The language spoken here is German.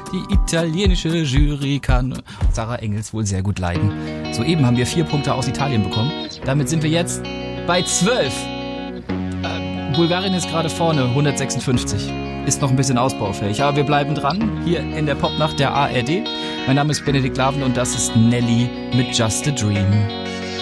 Die italienische Jury kann Sarah Engels wohl sehr gut leiden. Soeben haben wir 4 Punkte aus Italien bekommen. Damit sind wir jetzt bei 12. Bulgarien ist gerade vorne, 156. Ist noch ein bisschen ausbaufähig, aber wir bleiben dran. Hier in der Popnacht der ARD. Mein Name ist Benedikt Laven und das ist Nelly mit Just a Dream.